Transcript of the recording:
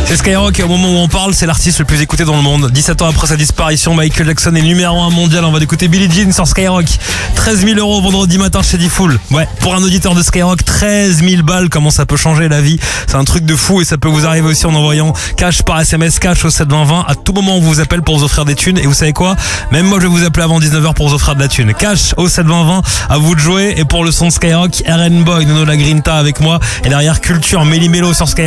C'est Skyrock et au moment où on parle, c'est l'artiste le plus écouté dans le monde. 17 ans après sa disparition, Michael Jackson est numéro 1 mondial. On va écouter Billie Jean sur Skyrock. 13 000 € vendredi matin chez Diffoul. Ouais, pour un auditeur de Skyrock, 13 000 balles, comment ça peut changer la vie. C'est un truc de fou et ça peut vous arriver aussi en envoyant cash par SMS, cash au 7 20 20. À tout moment, on vous appelle pour vous offrir des thunes. Et vous savez quoi? Même moi, je vais vous appeler avant 19h pour vous offrir de la thune. Cash au 7 20 20. À vous de jouer. Et pour le son de Skyrock, RN Boy, Nono La Grinta avec moi. Et derrière, Culture, Méli Mélo sur Skyrock.